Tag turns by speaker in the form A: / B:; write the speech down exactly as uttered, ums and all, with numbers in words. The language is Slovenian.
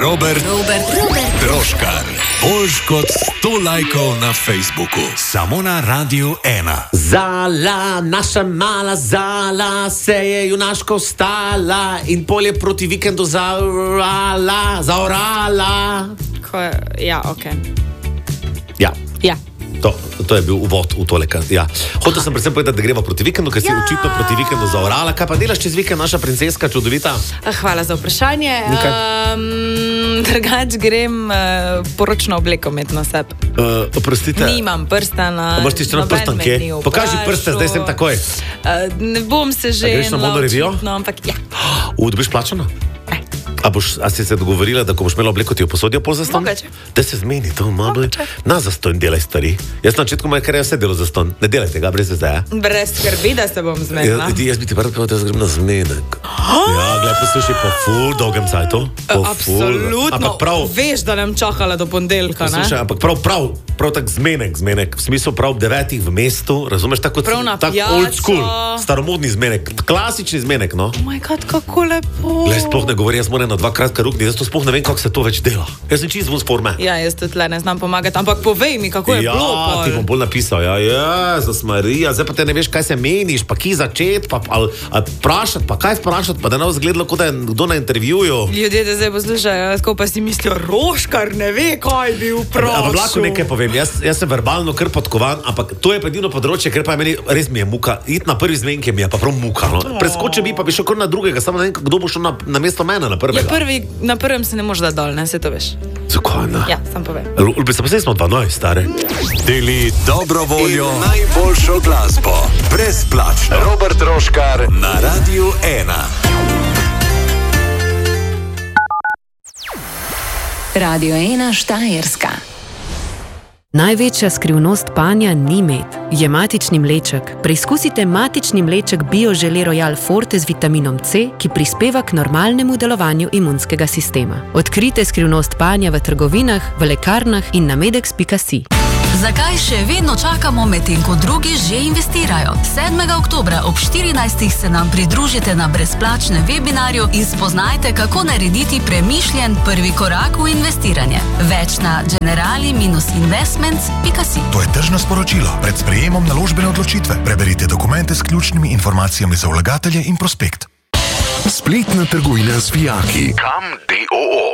A: Robert, Robert, Robert. Troškar. Boljš kot sto lajkov na Facebooku. Samo na Radiu ena.
B: Zala, naša mala Zala se je junaško vstala in polje proti vikendu zaorala, zaorala.
C: Ko je, ja, okej. Okay.
B: Ja.
C: Ja.
B: To, to je bil uvod v tole. Ja. Hotel sem predvsem povedati, da greva proti vikendu, ker si ja. očitno proti vikendu zaorala. Kaj pa delaš čez vikend, naša princeska čudovita?
C: Hvala za vprašanje. Um, drugač grem uh, poročno obleko med na sebe.
B: Uh, oprostite.
C: Nimam prstana.
B: Imaš ti strano prstan, kje? Pokaži prste, zdaj sem takoj.
C: Uh, ne bom se že...
B: A greš na modno revijo?
C: No, ampak ja.
B: U, dobiš plačano? A, boš, a si se dogovorila, da ko boš imela obleko, ti jo posodijo po zaston?
C: Mogoče.
B: Da se zmeni, to malo. Na zaston delaj, stari. Jaz na začetku moje kariere vse delo zaston. Ne delaj tega, brez veze.
C: Brez skrbi, da se bom zmenila.
B: Ja, jaz bi ti prvi povedal, da jaz grem na zmenek. Ja, gledaj, poslušaj, po ful dolgem cajtu.
C: Absolutno.
B: Ampak prav...
C: Veš, da nam čakala do pondelka, ne?
B: Poslušaj, ampak prav, prav, prav tak zmenek, zmenek. V smislu prav ob devetih v mestu, razumeš, tako tak old school, staromodni zmenek. Klasični zmenek, no.
C: Oh my God, kako lepo.
B: Glej, sploh ne govori, jaz moram na dva kratka rukni, jaz to sploh ne vem, kako se to več dela. Jaz sem čisto z forme.
C: Ja, jaz tudi le ne znam pomagati, ampak povej mi, kako je
B: ja,
C: bilo.
B: Ja, ti bom bolj napisal, ja, Jezus Marija, zdaj pa te ne veš, kaj se meniš, pa ki začet, pa ali, ali prašati, pa kaj vprašati, pa da ne bo zgledalo, kot da je kdo na intervjuju.
C: Ljudje te zdaj poslušajo, tako pa si mislijo, Roškar ne ve, kaj bi vprašal.
B: Ampak lahko nekaj povem, jaz, jaz sem verbalno kar podkovan, ampak to je pa edino področje, ker pa je meni res mi je muka. Iti na prvi zmenke mi je pa prav muka, no. Preskoče bi pa bi šel kar na drugega, samo ne vem, kdo bo šel na, na mesto mene, na prvega.
C: Ja, prvi, na prvem se ne moreš dati dol, ne, se to veš.
B: Zakaj ne?
C: Ja, sam povem.
B: Ulbi, se pa zdaj smo dvanajst, stare.
A: Deli dobro voljo in najboljšo glasbo. Brezplačno. Robert Troškar na Radiu ena.
D: Radio ena Štajerska.
E: Največja skrivnost panja ni med, je matični mleček. Preizkusite matični mleček Bio-Žele Royal Forte z vitaminom C, ki prispeva k normalnemu delovanju imunskega sistema. Odkrite skrivnost panja v trgovinah, v lekarnah in na medex pika si.
D: Zakaj še vedno čakamo, medtem ko drugi že investirajo? sedmega oktobra ob štirinajstih se nam pridružite na brezplačnem webinarju in spoznajte, kako narediti premišljen prvi korak v investiranje. Več na generali investments pika si.
F: To je tržno sporočilo. Pred sprejemom naložbene odločitve preberite dokumente s ključnimi informacijami za vlagatelje in prospekt.
A: Spletna trgovina z vijaki. Kam D O O.